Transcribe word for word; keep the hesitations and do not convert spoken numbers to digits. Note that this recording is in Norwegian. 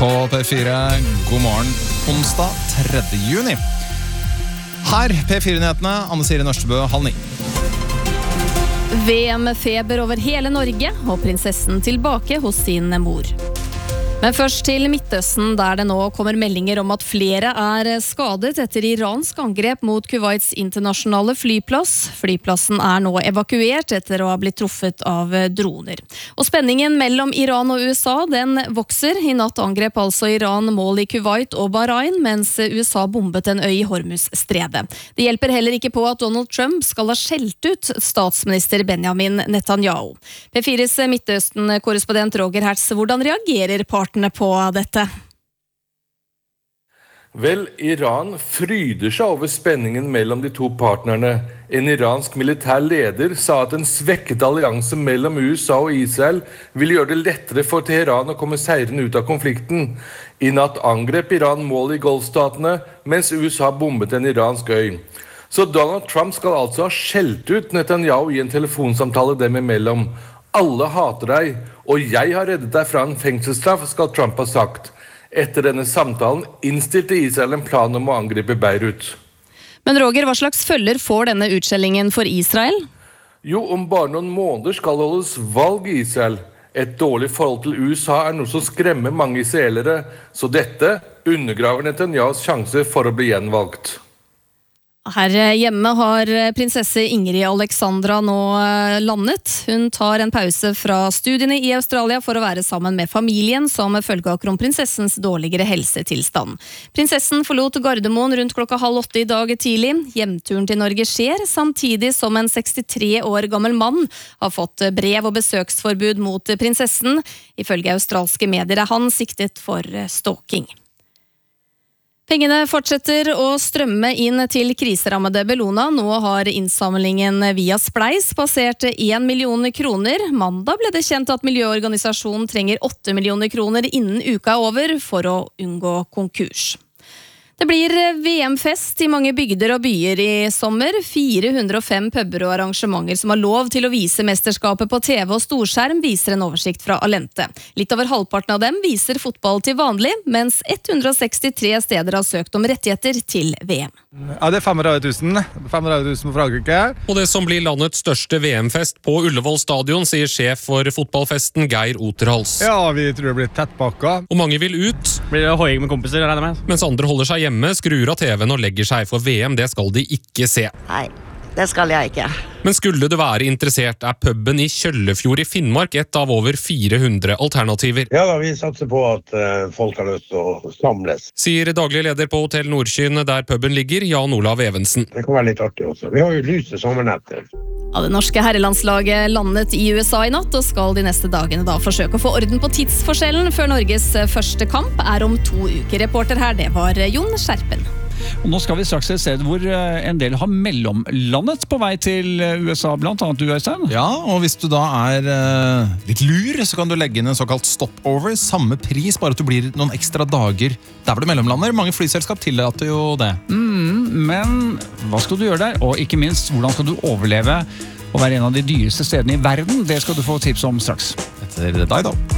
på P fire. God morgen, onsdag tredje juni. Her P fire-nyhetene, Anne Siri Nørstebø, halv ni. V M-feber over hele Norge, og prinsessen tilbake hos sin mor. Men først til Midtøsten, der det nå kommer meldinger om at flere er skadet etter iransk angrep mot Kuwaits internasjonale flyplass. Flyplassen er nå evakuert etter å ha blitt truffet av droner. Og spenningen mellom Iran og U S A, den vokser. I natt angrep altså Iran mål i Kuwait og Bahrain, mens U S A bombet en øy i Hormuz-stredet. Det hjelper heller ikke på at Donald Trump skal ha skjelt ut statsminister Benjamin Netanyahu. P fires Midtøsten-korrespondent Roger Hertz, hvordan reagerer partene på dette? Vel, Iran fryder seg over spenningen mellom de to partnerne. En iransk militær leder sa at en svekket allianse mellom U S A og Israel vil gjøre det lettere for Teheran å komme seirende ut av konflikten. I natt angrep Iran mål i Golfstatene, mens U S A bombet en iransk øy. Så Donald Trump skal altså ha skjelt ut Netanyahu i en telefonsamtale dem imellom. Alle hater deg, og jeg har reddet deg fra en fengselsstraff, skal Trump ha sagt. Etter denne samtalen innstilte Israel en plan om å angripe Beirut. Men Roger, hva slags følger får denne utskjellingen for Israel? Jo, om bare noen måneder skal det holdes valg i Israel. Et dårlig forhold til U S A er noe som skremmer mange israelere, så dette undergraver Netanyahus sjanser for å bli gjenvalgt. Her hjemme har prinsesse Ingrid Alexandra nå landet. Hun tar en pause fra studiene i Australia for å være sammen med familien som følge av kronprinsessens dårligere helsetilstand. Prinsessen forlot Gardermoen rundt klokka halv åtte i dag tidlig. Hjemturen til Norge skjer samtidig som en sekstitre år gammel mann har fått brev- og besøksforbud mot prinsessen. Ifølge australske medier er han siktet for stalking. Pengene fortsetter å strømme inn til kriserammede Bellona. Nå har innsamlingen via Spleis passert én million kroner. Mandag ble det kjent at miljøorganisasjonen trenger åtte millioner kroner innen uka er over for å unngå konkurs. Det blir V M-fest i mange bygder og byer i sommer. fire hundre og fem puber og arrangementer som har lov til å vise mesterskapet på T V og storskjerm, viser en oversikt fra Alente. Litt over halvparten av dem viser fotball til vanlig, mens ett hundre og sekstitre steder har søkt om rettigheter til V M. Ja, det er femhundre tusen. femhundre tusen på Frankrike. Og det som blir landets største V M-fest på Ullevål stadion, sier sjef for fotballfesten Geir Oterhals. Ja, vi tror det blir tettpakka. Og mange vil ut. Blir det hoiing med kompiser, regner jeg med? Mens andre holder seg hjemme, skrur av T V-en og legger seg for V M. Det skal de ikke se. Nei, det skal jeg ikke. Men skulle du være interessert, er puben i Kjøllefjord i Finnmark et av over fire hundre alternativer. Ja da, vi satser på at uh, folk har lyst til å samles. Sier daglig leder på Hotell Nordkyn, der puben ligger, Jan Olav Evensen. Det kan være litt artig også. Vi har jo lyse sommernetter. Ja, det norske herrelandslaget landet i U S A i natt, og skal de neste dagene da forsøke å få orden på tidsforskjellen før Norges første kamp er om to uker. Reporter her, det var Jon Skjerpen. Og nå skal vi straks se et sted hvor en del har mellomlandet på vei til U S A, blant annet du, Øystein. Ja, og hvis du da er uh, litt lur, så kan du legge inn en såkalt stopover. Samme pris, bare at du blir noen ekstra dager der hvor du mellomlander. Mange flyselskap tillater jo det. Mm, men hva skal du gjøre der? Og ikke minst, hvordan skal du overleve og være en av de dyreste stedene i verden? Det skal du få tips om straks. Etter deg da.